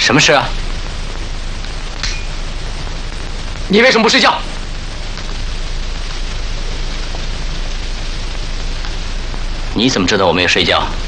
什么事啊？你为什么不睡觉？你怎么知道我没有睡觉？